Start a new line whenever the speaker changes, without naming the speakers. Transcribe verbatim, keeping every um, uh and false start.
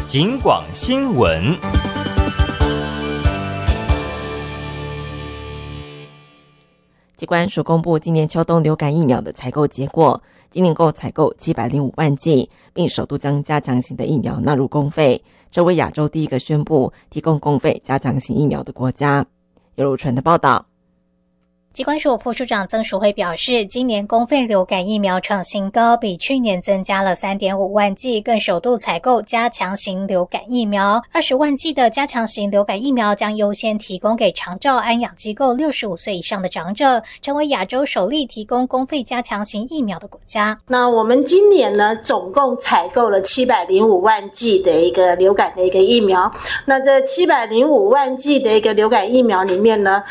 警广新闻。
疾管署公布今年秋冬流感疫苗的采购结果，今年共采购七百零五万剂，并首度将加强型的疫苗纳入公费，成为亚洲第一个宣布提供公费加强型疫苗的国家。尤如纯的报道。
疾管署副署长曾淑慧表示，今年公费流感疫苗创新高，比去年增加了 三点五万剂，更首度采购加强型流感疫苗。二十万剂的加强型流感疫苗将优先提供给长照安养机构六十五岁以上的长者，成为亚洲首例提供公费加强型疫苗的国家。
那我们今年呢，总共采购了七百零五万剂的一个流感的一个疫苗。那这七百零五万剂的一个流感疫苗里面呢，